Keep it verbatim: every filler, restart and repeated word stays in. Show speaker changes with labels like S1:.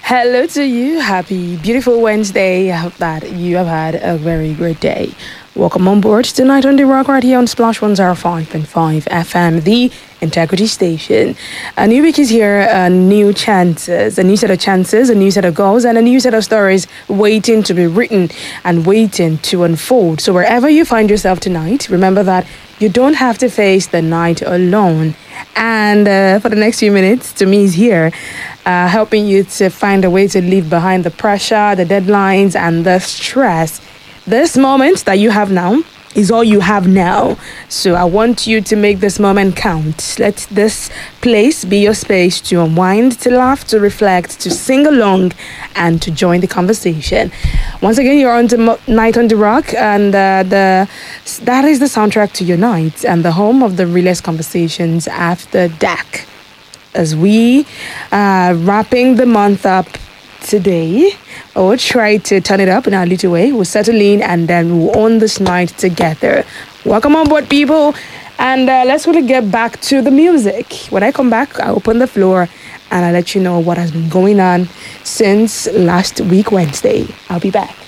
S1: Hello to you. Happy, beautiful Wednesday. I hope that you have had a very great day. Welcome on board tonight on The Rock right here on Splash one oh five point five F M, the Integrity Station. A new week is here, uh, new chances, a new set of chances, a new set of goals, and a new set of stories waiting to be written and waiting to unfold. So wherever you find yourself tonight, remember that you don't have to face the night alone. And uh, for the next few minutes, to me is here, uh, helping you to find a way to leave behind the pressure, the deadlines, and the stress. This moment that you have now is all you have now. So I want you to make this moment count. Let this place be your space to unwind, to laugh, to reflect, to sing along, and to join the conversation. Once again, you're on the Night on the Rock, and uh, the that is the soundtrack to your night and the home of the realest conversations after dark. As we uh, wrapping the month up today, we'll try to turn it up in our little way. We'll settle in and then we'll own this night together. Welcome on board, people. And uh, let's really get back to the music. When I come back, I open the floor and I'll let you know what has been going on since last week, Wednesday. I'll be back.